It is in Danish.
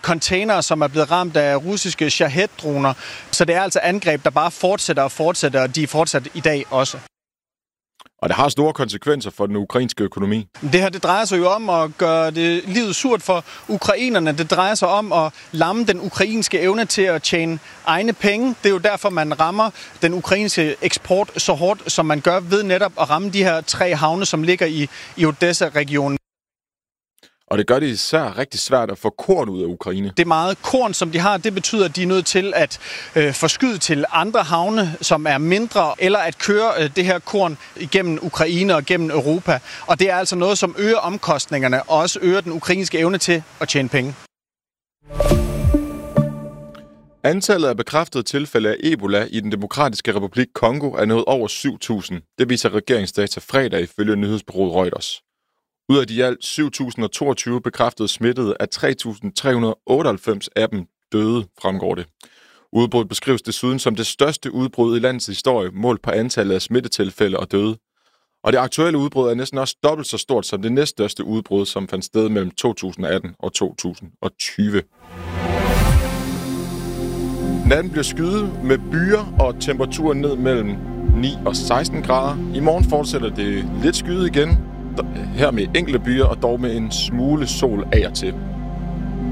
containere, som er blevet ramt af russiske Shahed-droner. Så det er altså angreb, der bare fortsætter, og de er fortsat i dag også. Og det har store konsekvenser for den ukrainske økonomi. Det her, det drejer sig jo om at gøre det livet surt for ukrainerne. Det drejer sig om at lamme den ukrainske evne til at tjene egne penge. Det er jo derfor, man rammer den ukrainske eksport så hårdt, som man gør ved netop at ramme de her 3 havne, som ligger i Odessa-regionen. Og det gør det især rigtig svært at få korn ud af Ukraine. Det meget korn, som de har, det betyder, at de er nødt til at forskyde til andre havne, som er mindre, eller at køre det her korn igennem Ukraine og gennem Europa. Og det er altså noget, som øger omkostningerne og også øger den ukrainske evne til at tjene penge. Antallet af bekræftede tilfælde af Ebola i den demokratiske republik Kongo er nået over 7.000. Det viser regeringsdata fredag ifølge nyhedsbureauet Reuters. Ud af de i alt 7.022 bekræftede smittede er 3.398 af dem døde, fremgår det. Udbruddet beskrives desuden som det største udbrud i landets historie, målt på antallet af smittetilfælde og døde. Og det aktuelle udbrud er næsten også dobbelt så stort som det næststørste udbrud, som fandt sted mellem 2018 og 2020. Natten bliver skyet med byer og temperaturen ned mellem 9 og 16 grader. I morgen fortsætter det lidt skyet igen, her med enkelte byer og dog med en smule sol af og til.